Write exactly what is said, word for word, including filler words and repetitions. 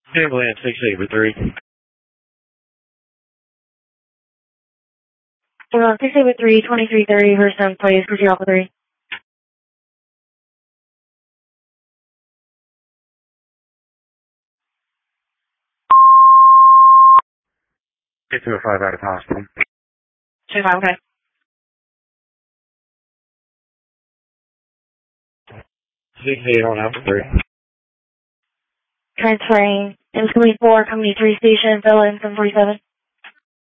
Ambulance six eight with three. Ambulance six eight with three, twenty-three thirty, Hurston Place, proceed Alpha three. Get to a five out of hospital. two five, okay. six eight on Alpha three. Transferring, Incoming four, Company three Station, fill in seven forty-seven.